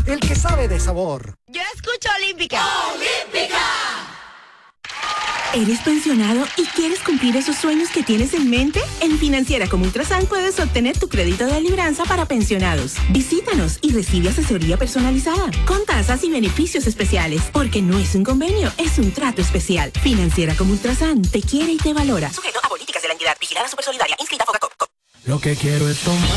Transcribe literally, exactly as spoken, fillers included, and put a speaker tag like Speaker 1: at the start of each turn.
Speaker 1: el que sabe de sabor.
Speaker 2: Yo escucho Olímpica.
Speaker 3: ¡Olímpica!
Speaker 4: ¿Eres pensionado y quieres cumplir esos sueños que tienes en mente? En Financiera como Ultrasan puedes obtener tu crédito de libranza para pensionados. Visítanos y recibe asesoría personalizada, con tasas y beneficios especiales, porque no es un convenio, es un trato especial. Financiera como Ultrasan te quiere y te valora.
Speaker 5: Sujeto a políticas de la entidad. Vigilada Supersolidaria. Inscrita Fogacop.
Speaker 6: Lo que quiero es tomar.